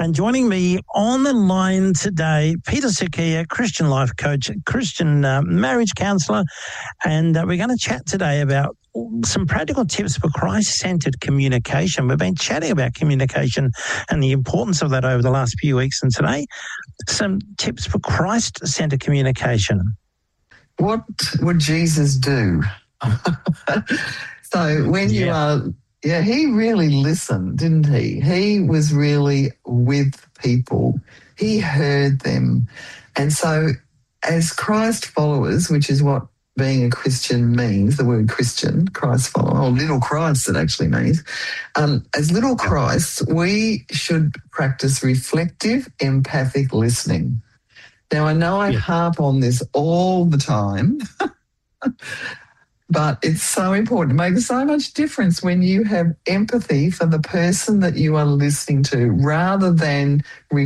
And joining me on the line today, Peter Sakia, Christian life coach, Christian marriage counsellor, and we're going to chat today about some practical tips for Christ-centred communication. We've been chatting about communication and the importance of that over the last few weeks, and today, some tips for Christ-centred communication. What would Jesus do? So when you are... Yeah, he really listened, didn't he? He was really with people. He heard them. And so as Christ followers, which is what being a Christian means, the word Christian, Christ follower, or little Christ it actually means. As little Christs, we should practice reflective, empathic listening. Now, I know I harp on this all the time, but it's so important. It makes so much difference when you have empathy for the person that you are listening to, rather than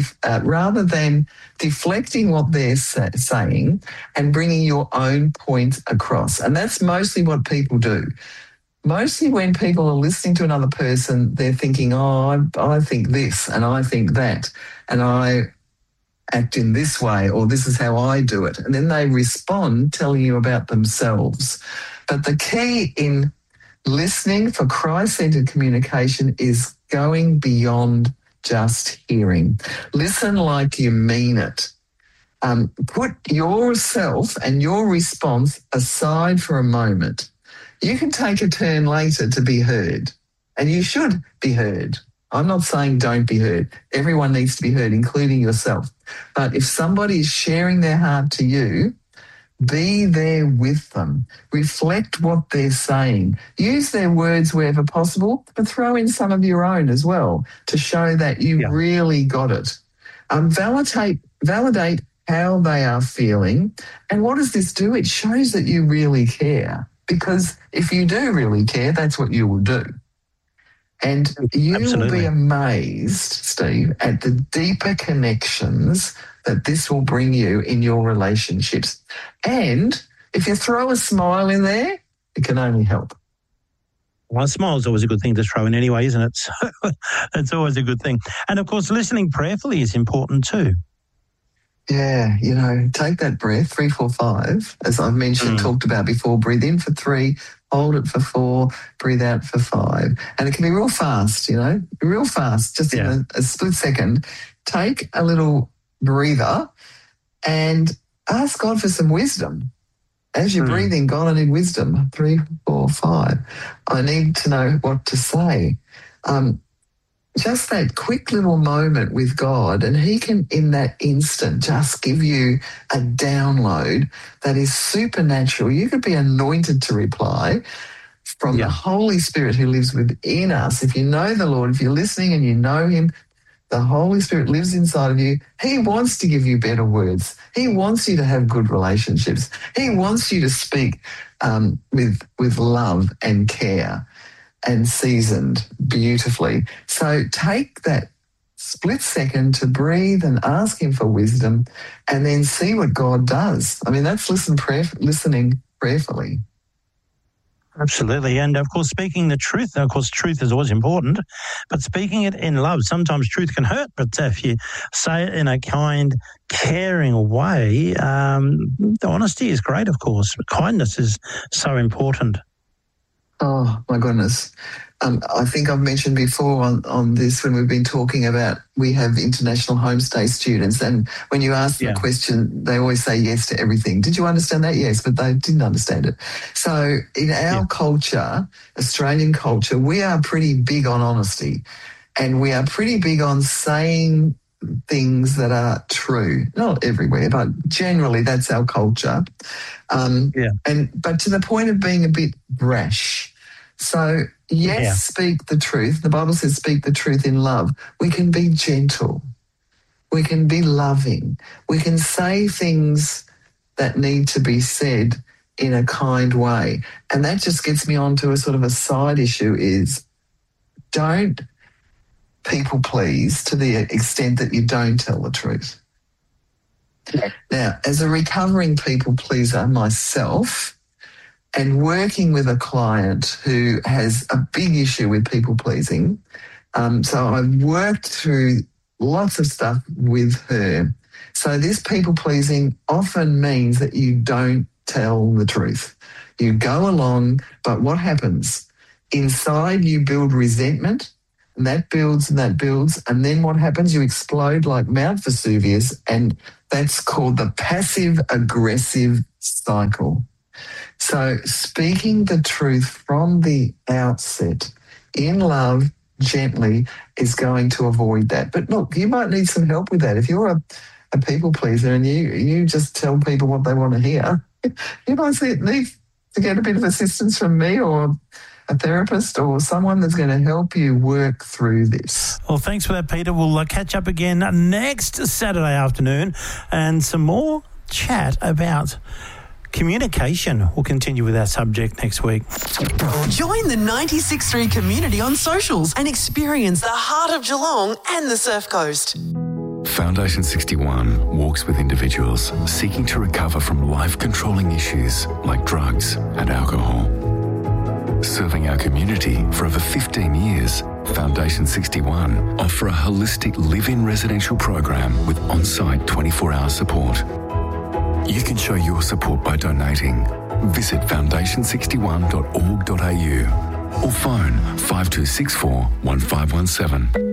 deflecting what they're saying and bringing your own point across. And that's mostly what people do. Mostly when people are listening to another person, they're thinking, oh, I think this and I think that, and I act in this way, or this is how I do it. And then they respond telling you about themselves. But the key in listening for Christ-centered communication is going beyond just hearing. Listen like you mean it. Put yourself and your response aside for a moment. You can take a turn later to be heard, and you should be heard. I'm not saying don't be heard. Everyone needs to be heard, including yourself. But if somebody is sharing their heart to you, be there with them. Reflect what they're saying. Use their words wherever possible, but throw in some of your own as well to show that you really got it. Validate how they are feeling. And what does this do? It shows that you really care. Because if you do really care, that's what you will do. And you will be amazed, Steve, at the deeper connections that this will bring you in your relationships. And if you throw a smile in there, it can only help. Well, a smile is always a good thing to throw in anyway, isn't it? So it's always a good thing. And, of course, listening prayerfully is important too. Yeah, take that breath, 3, 4, 5, as I've mentioned, talked about before. Breathe in for 3, hold it for 4, breathe out for 5. And it can be real fast, real fast, just in a split second. Take a little breather and ask God for some wisdom. As you're breathing, God, I need wisdom. 3, 4, 5. I need to know what to say. Just that quick little moment with God, and he can, in that instant, just give you a download that is supernatural. You could be anointed to reply from the Holy Spirit who lives within us. If you know the Lord, if you're listening and you know him, the Holy Spirit lives inside of you. He wants to give you better words. He wants you to have good relationships. He wants you to speak with love and care and seasoned beautifully. So take that split second to breathe and ask him for wisdom, and then see what God does. I mean, that's listening prayerfully. Absolutely. And, of course, speaking the truth. Of course, truth is always important, but speaking it in love. Sometimes truth can hurt, but if you say it in a kind, caring way, the honesty is great, of course. But kindness is so important. Oh, my goodness. I think I've mentioned before on this when we've been talking about we have international homestay students, and when you ask them a question, they always say yes to everything. Did you understand that? Yes, but they didn't understand it. So in our culture, Australian culture, we are pretty big on honesty, and we are pretty big on saying things that are true. Not everywhere, but generally that's our culture. But to the point of being a bit brash. So, speak the truth. The Bible says speak the truth in love. We can be gentle. We can be loving. We can say things that need to be said in a kind way. And that just gets me on to a sort of a side issue is don't people please to the extent that you don't tell the truth. Now, as a recovering people pleaser myself, and working with a client who has a big issue with people pleasing, so I've worked through lots of stuff with her. So this people-pleasing often means that you don't tell the truth. You go along, but what happens? Inside you build resentment, and that builds and that builds, and then what happens? You explode like Mount Vesuvius, and that's called the passive-aggressive cycle. So speaking the truth from the outset, in love, gently, is going to avoid that. But look, you might need some help with that. If you're a people pleaser and you just tell people what they want to hear, you might need to get a bit of assistance from me or a therapist or someone that's going to help you work through this. Well, thanks for that, Peter. We'll catch up again next Saturday afternoon and some more chat about communication. We'll continue with our subject next week. Join the 96.3 community on socials and experience the heart of Geelong and the Surf Coast. Foundation 61 walks with individuals seeking to recover from life-controlling issues like drugs and alcohol. Serving our community for over 15 years, Foundation 61 offer a holistic live-in residential program with on-site 24-hour support. You can show your support by donating. Visit foundation61.org.au or phone 5264 1517.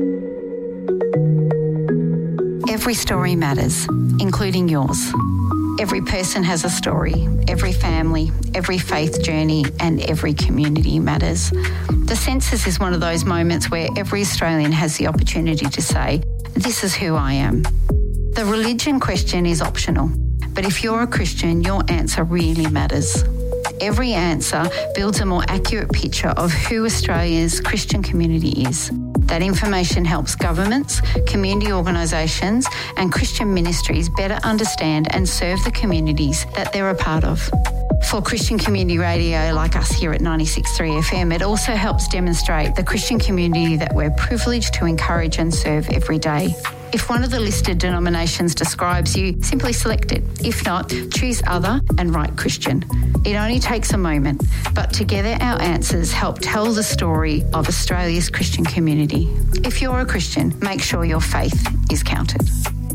Every story matters, including yours. Every person has a story, every family, every faith journey, and every community matters. The census is one of those moments where every Australian has the opportunity to say, "This is who I am." The religion question is optional, but if you're a Christian, your answer really matters. Every answer builds a more accurate picture of who Australia's Christian community is. That information helps governments, community organisations and Christian ministries better understand and serve the communities that they're a part of. For Christian community radio like us here at 96.3 FM, it also helps demonstrate the Christian community that we're privileged to encourage and serve every day. If one of the listed denominations describes you, simply select it. If not, choose other and write Christian. It only takes a moment, but together our answers help tell the story of Australia's Christian community. If you're a Christian, make sure your faith is counted.